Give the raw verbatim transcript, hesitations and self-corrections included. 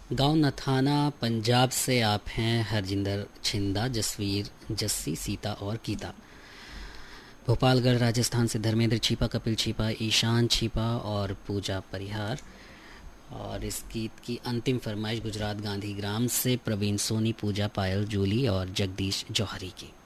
गांव नथाना पंजाब से आप हैं हरजिंदर छिंदा, जसवीर जस्सी, सीता और गीता। भोपालगढ़ राजस्थान से धर्मेंद्र छिपा, कपिल छिपा, ईशान छिपा और पूजा परिहार। और इस गीत की अंतिम फरमाइश गुजरात गांधी ग्राम से प्रवीण सोनी, पूजा पायल, जूली और जगदीश जौहरी की।